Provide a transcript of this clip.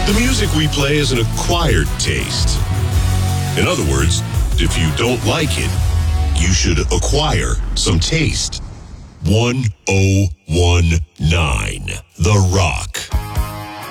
The music we play is an acquired taste. In other words, if you don't like it, you should acquire some taste. 1019 The Rock.